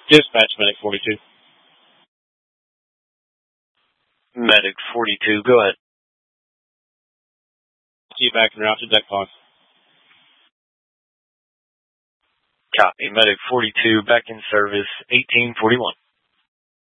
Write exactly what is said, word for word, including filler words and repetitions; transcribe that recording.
Dispatch, Medic forty-two. Medic forty-two, go ahead. See you back in route to deck five. Copy. Medic forty-two, back in service, eighteen forty-one.